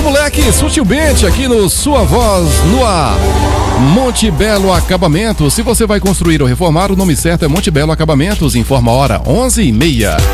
certo, moleque? Sutilmente aqui no Sua Voz no Ar. Monte Belo Acabamentos. Se você vai construir ou reformar, o nome certo é Monte Belo Acabamentos. Informa a hora 11h30.